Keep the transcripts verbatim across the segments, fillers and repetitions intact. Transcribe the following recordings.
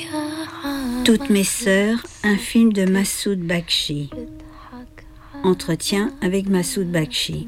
Toutes mes sœurs, un film de Massoud Bakshi. Entretien avec Massoud Bakshi.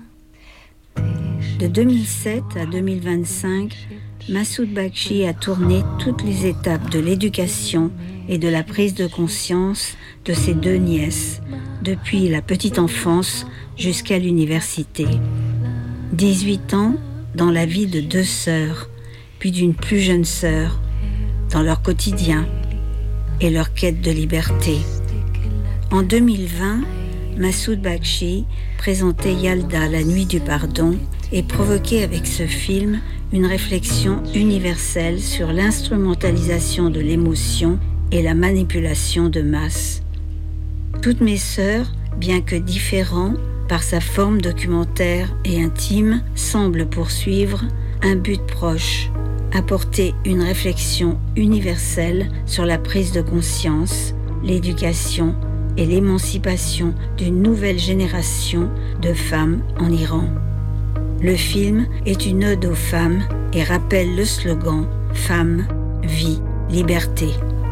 De deux mille sept à deux mille vingt-cinq, Massoud Bakshi a tourné toutes les étapes de l'éducation et de la prise de conscience de ses deux nièces, depuis la petite enfance jusqu'à l'université. dix-huit ans dans la vie de deux sœurs, puis d'une plus jeune sœur, dans leur quotidien et leur quête de liberté. En deux mille vingt, Massoud Bakshi présentait Yalda, la nuit du pardon, et provoquait avec ce film une réflexion universelle sur l'instrumentalisation de l'émotion et la manipulation de masse. Toutes mes sœurs, bien que différents par sa forme documentaire et intime, semblent poursuivre un but proche, apporter une réflexion universelle sur la prise de conscience, l'éducation et l'émancipation d'une nouvelle génération de femmes en Iran. Le film est une ode aux femmes et rappelle le slogan « Femme, vie, liberté ».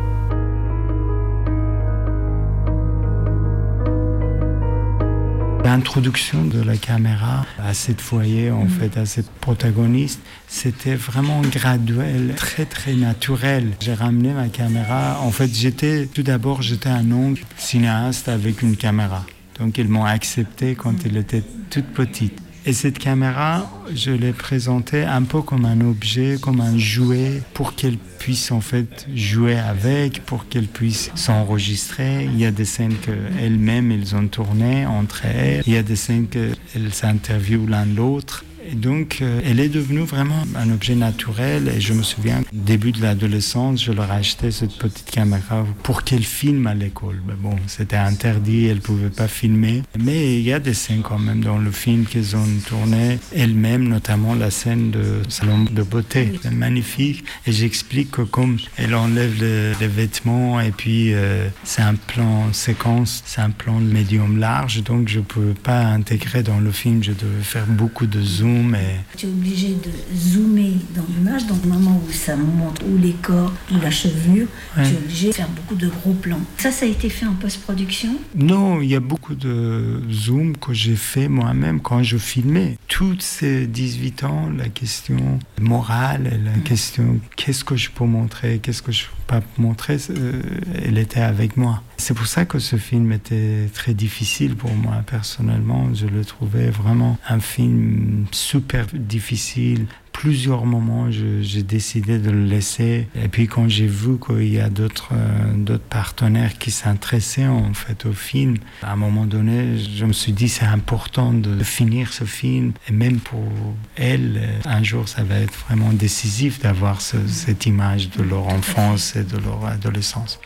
L'introduction de la caméra à cette foyer, en mmh. fait, à cette protagoniste, c'était vraiment graduel, très très naturel. J'ai ramené ma caméra. En fait, j'étais tout d'abord, j'étais un oncle cinéaste avec une caméra. Donc, ils m'ont accepté quand elle était toute petite. Et cette caméra, je l'ai présentée un peu comme un objet, comme un jouet, pour qu'elle puisse en fait jouer avec, pour qu'elle puisse s'enregistrer. Il y a des scènes qu'elles-mêmes, elles ont tournées entre elles. Il y a des scènes qu'elles s'interviewent l'un l'autre. Et donc, euh, elle est devenue vraiment un objet naturel. Et je me souviens, au début de l'adolescence, je leur ai acheté cette petite caméra pour qu'elle filme à l'école. Mais bon, c'était interdit, elle ne pouvait pas filmer. Mais il y a des scènes quand même dans le film qu'elles ont tourné elles-mêmes, notamment la scène de salon de beauté. C'est magnifique. Et j'explique que comme elle enlève les, les vêtements et puis euh, c'est un plan séquence, c'est un plan médium large. Donc, je ne pouvais pas intégrer dans le film. Je devais faire beaucoup de zoom. Mais... Tu es obligé de zoomer dans l'image, dans le moment où ça montre ou les corps ou la chevelure, ouais. Tu es obligé de faire beaucoup de gros plans. Ça, ça a été fait en post-production ? Non, il y a beaucoup de zoom que j'ai fait moi-même quand je filmais. Toutes ces dix-huit ans, la question morale, la mmh. question qu'est-ce que je peux montrer, qu'est-ce que je ne peux pas montrer, euh, elle était avec moi. C'est pour ça que ce film était très difficile pour moi personnellement. Je le trouvais vraiment un film super difficile. Plusieurs moments, je, j'ai décidé de le laisser. Et puis quand j'ai vu qu'il y a d'autres, euh, d'autres partenaires qui s'intéressaient en fait au film, à un moment donné, je me suis dit c'est important de finir ce film. Et même pour elles, un jour, ça va être vraiment décisif d'avoir ce, cette image de leur enfance et de leur adolescence.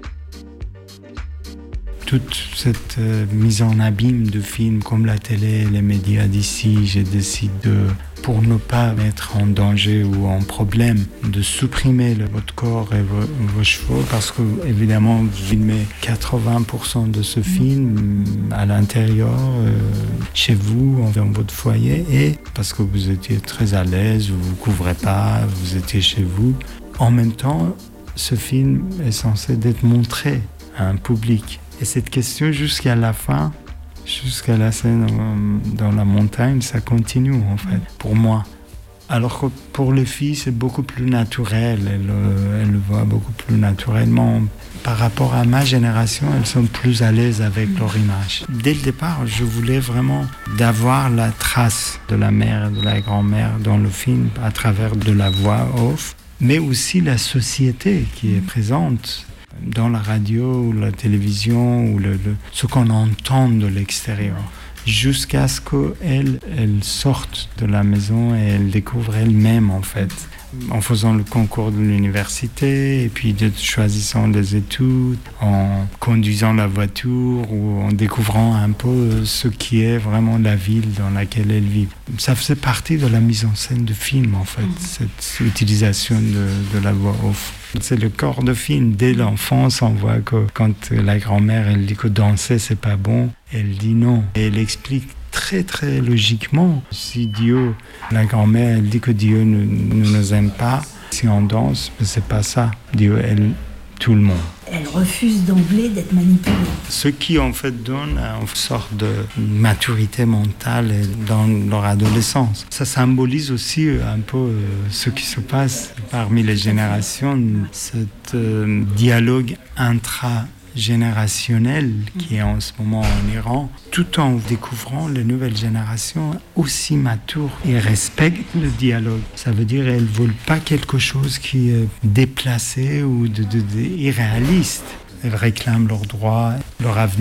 Toute cette euh, mise en abîme de films comme la télé, les médias d'ici, j'ai décidé de, pour ne pas mettre en danger ou en problème, de supprimer le, votre corps et vos, vos cheveux parce que, évidemment, vous filmez quatre-vingts pour cent de ce film à l'intérieur, euh, chez vous, dans votre foyer, et parce que vous étiez très à l'aise, vous ne vous couvrez pas, vous étiez chez vous. En même temps, ce film est censé être montré à un public. Et cette question, jusqu'à la fin, jusqu'à la scène dans la montagne, ça continue en fait, pour moi. Alors que pour les filles, c'est beaucoup plus naturel. Elles, elles le voient beaucoup plus naturellement. Par rapport à ma génération, elles sont plus à l'aise avec leur image. Dès le départ, je voulais vraiment d'avoir la trace de la mère et de la grand-mère dans le film à travers de la voix off, mais aussi la société qui est présente dans la radio ou la télévision ou le, le, ce qu'on entend de l'extérieur, jusqu'à ce qu'elles elles sortent de la maison et elles découvrent elles-mêmes en fait, en faisant le concours de l'université et puis en choisissant des études, en conduisant la voiture ou en découvrant un peu ce qui est vraiment la ville dans laquelle elles vivent. Ça faisait partie de la mise en scène de film en fait, cette utilisation de, de la voix off. C'est le corps de film. Dès l'enfance, on voit que quand la grand-mère elle dit que danser c'est pas bon, elle dit non. Et elle explique très très logiquement. Si Dieu, la grand-mère, elle dit que Dieu ne, ne nous aime pas, Si on danse, c'est pas ça, dit elle, tout le monde. Elle refuse d'emblée d'être manipulée. Ce qui en fait donne une sorte de maturité mentale dans leur adolescence. Ça symbolise aussi un peu ce qui se passe parmi les générations, ce euh, dialogue intra générationnel qui est en ce moment en Iran, tout en découvrant les nouvelles générations aussi matures et respectent le dialogue. Ça veut dire qu'elles ne veulent pas quelque chose qui est déplacé ou de, de, de irréaliste. Elles réclament leurs droits, leur avenir.